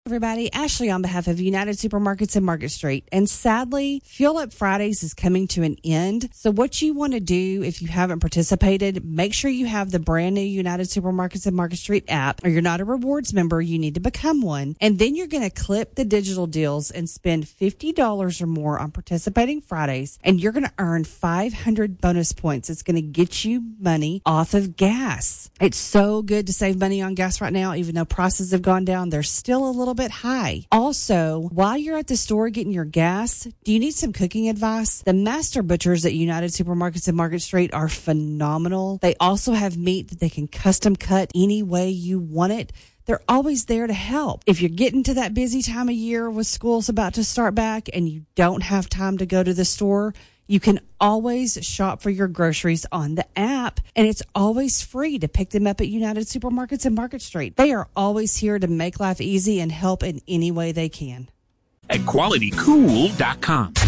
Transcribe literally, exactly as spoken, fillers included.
Everybody, Ashley on behalf of United Supermarkets and Market Street. And sadly, Fuel Up Fridays is coming to an end. So what you want to do if you haven't participated, make sure you have the brand new United Supermarkets and Market Street app, or you're not a rewards member, you need to become one. And then you're going to clip the digital deals and spend fifty dollars or more on participating Fridays, and you're going to earn five hundred bonus points. It's going to get you money off of gas. It's so good to save money on gas right now, even though prices have gone down. They're still a little bit high. Also, while you're at the store getting your gas, do you need some cooking advice? The master butchers at United Supermarkets and Market Street are phenomenal. They also have meat that they can custom cut any way you want it. They're always there to help. If you're getting to that busy time of year with school's about to start back and you don't have time to go to the store, you can always shop for your groceries on the app, and it's always free to pick them up at United Supermarkets and Market Street. They are always here to make life easy and help in any way they can. At quality cool dot com.